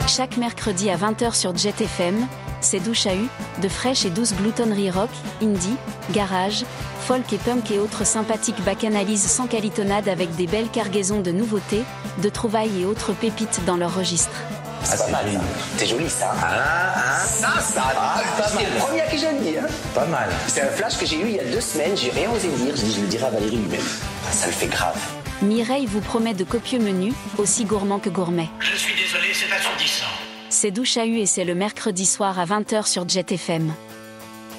Chaque mercredi à 20h sur Jet FM, c'est Doux Chahut, de fraîche et douce gloutonnerie rock, indie, garage, folk et punk et autres sympathiques bacchanalises sans calitonnade avec des belles cargaisons de nouveautés, de trouvailles et autres pépites dans leur registre. C'est pas mal, ça. C'est joli, ça. C'est le premier à qui j'ai dit. Hein. Pas mal. C'est un flash que j'ai eu il y a 2 semaines, j'ai rien osé dire, je le dirai à Valérie lui-même. Ça le fait grave. Mireille vous promet de copieux menus, aussi gourmands que gourmets. Je suis désolé, c'est assourdissant. C'est Doux Chahut et c'est le mercredi soir à 20h sur Jet FM.